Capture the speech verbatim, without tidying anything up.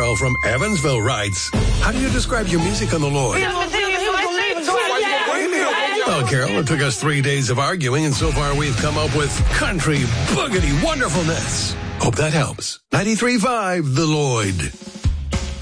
Carol from Evansville writes, how do you describe your music on the Lord? Well, Carol, it took us three days of arguing, and so far we've come up with country boogity wonderfulness. Hope that helps. ninety-three point five The Lloyd.